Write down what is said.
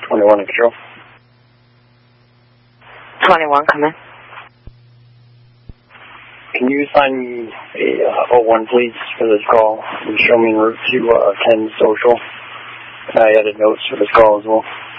21 control. 21, come in. Can you assign me a 01, please, for this call and show me en route to 10 Social? I added notes for this call as well.